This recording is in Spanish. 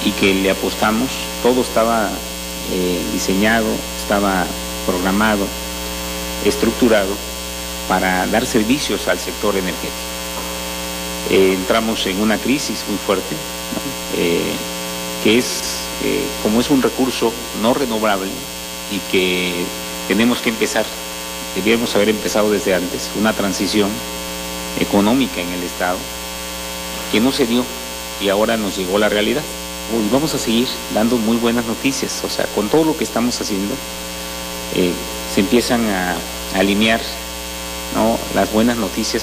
y que le apostamos. Todo estaba diseñado, estaba programado, estructurado para dar servicios al sector energético. Entramos en una crisis muy fuerte, ¿no? Que es, como es un recurso no renovable y que tenemos que empezar, debiéramos haber empezado desde antes, una transición económica en el Estado, que no se dio y ahora nos llegó la realidad. Y vamos a seguir dando muy buenas noticias, o sea, con todo lo que estamos haciendo, se empiezan a alinear, ¿no?, las buenas noticias